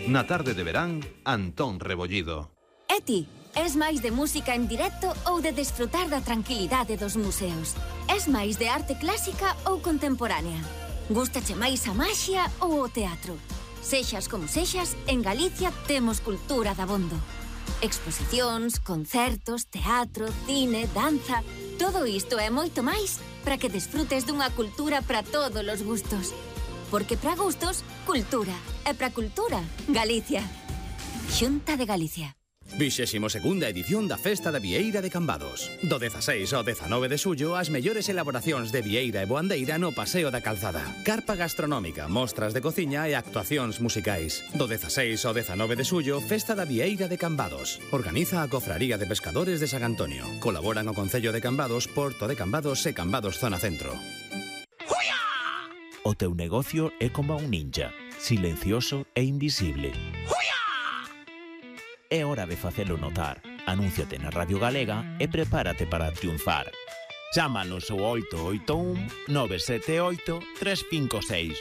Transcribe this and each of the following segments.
Na tarde de verán, Antón Rebollido. E ti, es máis de música en directo ou de desfrutar da tranquilidade dos museos? Es máis de arte clásica ou contemporánea? Gústache máis a maxia ou o teatro? Sexas como sexas, en Galicia temos cultura dabondo. Exposicións, concertos, teatro, cine, danza... Todo isto e moito máis para que desfrutes dunha cultura para todos os gustos. Porque para gustos, cultura. E para cultura, Galicia. Xunta de Galicia. 22ª edición da Festa da Vieira de Cambados. Do 16 ao 19 de xullo, as mellores elaboracións de vieira e boandeira no Paseo da Calzada. Carpa gastronómica, mostras de cociña e actuacións musicais. Do 16 ao 19 de xullo, Festa da Vieira de Cambados. Organiza a Cofraría de Pescadores de San Antonio. Colaboran o Concello de Cambados, Porto de Cambados e Cambados Zona Centro. O teu negocio é como un ninja, silencioso e invisible. É hora de facelo notar. Anúnciate na Radio Galega e prepárate para triunfar. Chámanos ao 881 978 356.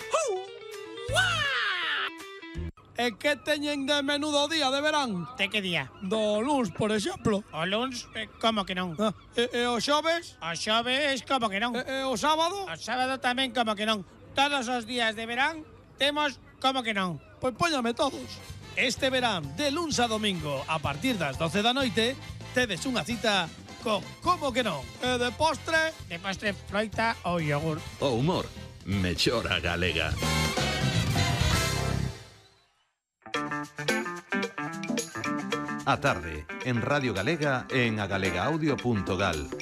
E que teñen de menudo día de verán? De que día? Do luns, por exemplo. O luns, como que non? E o xoves? O xoves, como que non? E o sábado? O sábado tamén, como que non. Todos os días de verán temos como que non. Pois póñame todos. Este verán, de luns a domingo, a partir das 12 da noite, tedes unha cita con como que non. E de postre... De postre, froita ou yogur. O humor, mellora galega. A tarde, en Radio Galega e en agalegaudio.gal.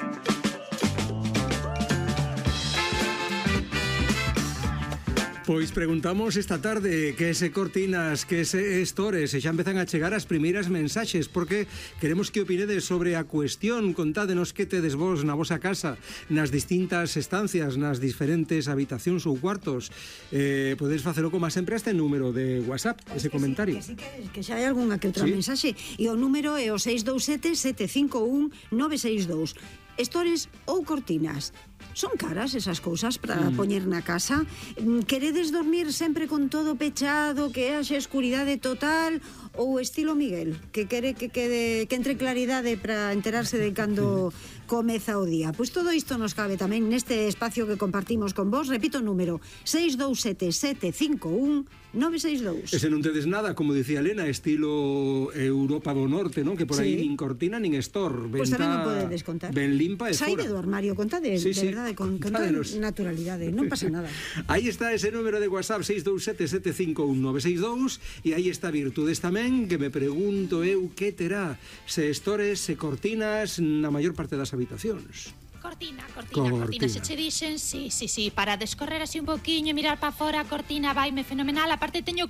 Pois preguntamos esta tarde que se cortinas, que se estores, e xa empezan a chegar as primeiras mensaxes, porque queremos que opinedes sobre a cuestión. Contádenos que tedes vos na vosa casa, nas distintas estancias, nas diferentes habitacións ou cuartos. Podedes facelo como sempre a este número de WhatsApp, ese comentario. Que xa hai algunha que outra mensaxe. E o número é o 627 751 962. Estores ou cortinas. Son caras esas cousas para poñer na casa? Queredes dormir sempre con todo pechado, que haxe escuridade total, ou estilo Miguel, que quere que entre claridade para enterarse de cando comeza o día? Pois todo isto nos cabe tamén neste espacio que compartimos con vos. Repito o número, 627 751 962. E se non tedes nada, como dicía Elena, estilo Europa do Norte, non? Que por aí nin cortina nin store. Pois tamén o podedes contar. Ben limpa e fora. Saíde do armario, contade, de verdade, con toda naturalidade, non pasa nada. Aí está ese número de WhatsApp, 627 751 962, e aí está virtudes tamén, que me pregunto eu que terá, se estores, se cortinas na maior parte das habitacións. Cortina, se che dixen, sí, para descorrer así un poquinho e mirar para fora, a cortina vaime fenomenal, aparte teño